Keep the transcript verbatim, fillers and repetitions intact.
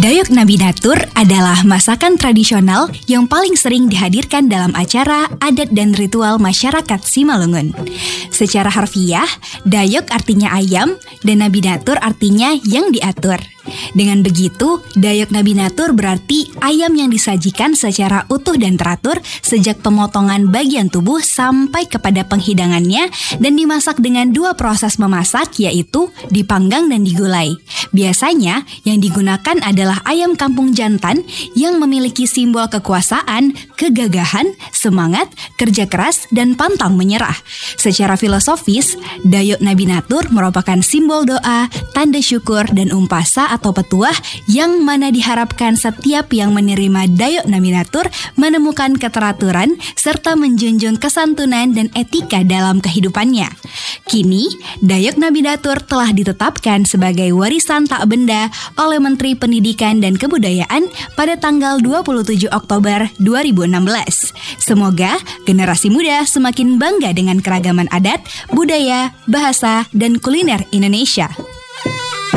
Dayok Nabinatur adalah masakan tradisional yang paling sering dihadirkan dalam acara adat dan ritual masyarakat Simalungun. Secara harfiah, dayok artinya ayam dan nabinatur artinya yang diatur. Dengan begitu, dayok nabinatur berarti ayam yang disajikan secara utuh dan teratur sejak pemotongan bagian tubuh sampai kepada penghidangannya dan dimasak dengan dua proses memasak, yaitu dipanggang dan digulai. Biasanya yang digunakan adalah ayam kampung jantan yang memiliki simbol kekuasaan, kegagahan, semangat, kerja keras, dan pantang menyerah. Secara filosofis, dayok nabinatur merupakan simbol doa, tanda syukur, dan umpasa atau petuah yang mana diharapkan setiap yang menerima dayok nabinatur menemukan keteraturan serta menjunjung kesantunan dan etika dalam kehidupannya. Kini, dayok nabinatur telah ditetapkan sebagai warisan tak benda oleh Menteri Pendidikan dan Kebudayaan pada tanggal dua puluh tujuh Oktober dua ribu enam belas. Semoga generasi muda semakin bangga dengan keragaman adat, budaya, bahasa, dan kuliner Indonesia.